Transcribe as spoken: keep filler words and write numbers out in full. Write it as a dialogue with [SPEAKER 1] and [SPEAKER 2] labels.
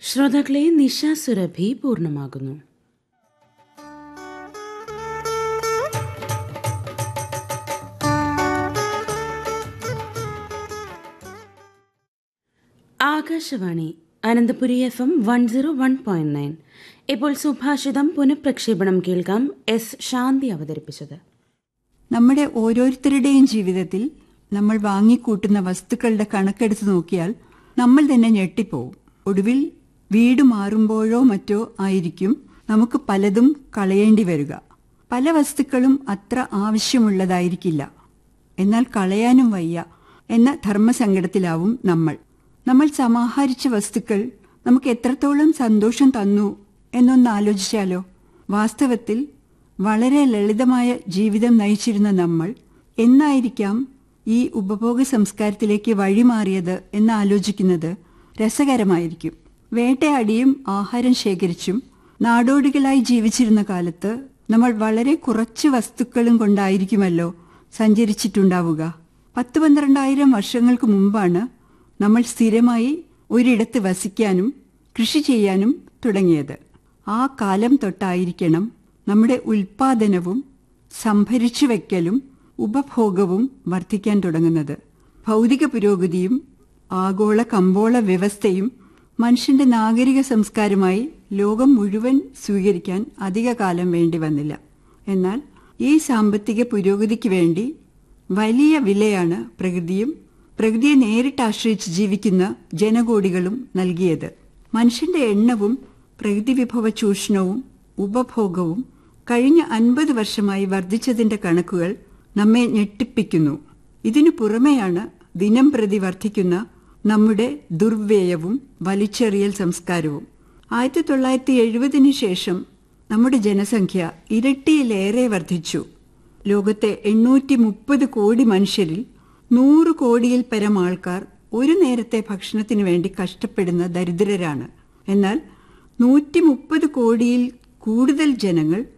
[SPEAKER 1] ശ്രോതാക്കളെ, നിശ സുരഭി പൂർണ്ണമാകുന്നു. Akashvani Ananthapuri F M one zero one point nine. ഇപ്പോൾ സുഭാഷിതം പുനഃപ്രക്ഷേപണം കേൾക്കാം. എസ് ശാന്തി അവതരിപ്പിച്ചത്.
[SPEAKER 2] നമ്മുടെ ഓരോരുത്തരുടെയും ജീവിതത്തിൽ നമ്മൾ വാങ്ങിക്കൂട്ടുന്ന വസ്തുക്കളുടെ കണക്കെടുത്ത് നോക്കിയാൽ നമ്മൾ തന്നെ ഞെട്ടിപ്പോവും. ഒടുവിൽ വീട് മാറുമ്പോഴോ മറ്റോ ആയിരിക്കും നമുക്ക് പലതും കളയേണ്ടി വരിക. പല വസ്തുക്കളും അത്ര ആവശ്യമുള്ളതായിരിക്കില്ല, എന്നാൽ കളയാനും വയ്യ എന്ന ധർമ്മസങ്കടത്തിലാവും നമ്മൾ. നമ്മൾ സമാഹരിച്ച വസ്തുക്കൾ നമുക്ക് എത്രത്തോളം സന്തോഷം തന്നു എന്നൊന്ന് ആലോചിച്ചാലോ? വാസ്തവത്തിൽ വളരെ ലളിതമായ ജീവിതം നയിച്ചിരുന്ന നമ്മൾ എന്നായിരിക്കാം ഈ ഉപഭോഗ സംസ്കാരത്തിലേക്ക് വഴിമാറിയത് എന്ന് ആലോചിക്കുന്നത് രസകരമായിരിക്കും. വേട്ടയാടിയും ആഹാരം ശേഖരിച്ചും നാടോടികളായി ജീവിച്ചിരുന്ന കാലത്ത് നമ്മൾ വളരെ കുറച്ച് വസ്തുക്കളും കൊണ്ടായിരിക്കുമല്ലോ സഞ്ചരിച്ചിട്ടുണ്ടാവുക. പത്ത് പന്ത്രണ്ടായിരം വർഷങ്ങൾക്ക് മുമ്പാണ് നമ്മൾ സ്ഥിരമായി ഒരിടത്ത് വസിക്കാനും കൃഷി ചെയ്യാനും തുടങ്ങിയത്. ആ കാലം തൊട്ടായിരിക്കണം നമ്മുടെ ഉൽപാദനവും സംഭരിച്ചു വയ്ക്കലും ഉപഭോഗവും വർദ്ധിക്കാൻ തുടങ്ങുന്നത്. ഭൗതിക പുരോഗതിയും ആഗോള കമ്പോള വ്യവസ്ഥയും മനുഷ്യന്റെ നാഗരിക സംസ്കാരമായി ലോകം മുഴുവൻ സ്വീകരിക്കാൻ അധിക കാലം വേണ്ടി വന്നില്ല. എന്നാൽ ഈ സാമ്പത്തിക പുരോഗതിക്ക് വേണ്ടി വലിയ വിലയാണ് പ്രകൃതിയും പ്രകൃതിയെ നേരിട്ട് ആശ്രയിച്ച് ജീവിക്കുന്ന ജനകോടികളും നൽകിയത്. മനുഷ്യന്റെ എണ്ണവും പ്രകൃതി വിഭവ ചൂഷണവും ഉപഭോഗവും കഴിഞ്ഞ അൻപത് വർഷമായി വർദ്ധിച്ചതിന്റെ കണക്കുകൾ നമ്മെ ഞെട്ടിപ്പിക്കുന്നു. ഇതിനു പുറമെയാണ് ദിനം പ്രതി വർദ്ധിക്കുന്ന നമ്മുടെ ദുർവ്യയവും വലിച്ചെറിയൽ സംസ്കാരവും. ആയിരത്തി തൊള്ളായിരത്തി എഴുപതിന് ശേഷം നമ്മുടെ ജനസംഖ്യ ഇരട്ടിയിലേറെ വർദ്ധിച്ചു. ലോകത്തെ എണ്ണൂറ്റി മുപ്പത് കോടി മനുഷ്യരിൽ നൂറ് കോടിയിൽ പരം ആൾക്കാർ ഒരു നേരത്തെ ഭക്ഷണത്തിനു വേണ്ടി കഷ്ടപ്പെടുന്ന ദരിദ്രരാണ്. എന്നാൽ നൂറ്റി മുപ്പത് കോടിയിൽ കൂടുതൽ ജനങ്ങൾ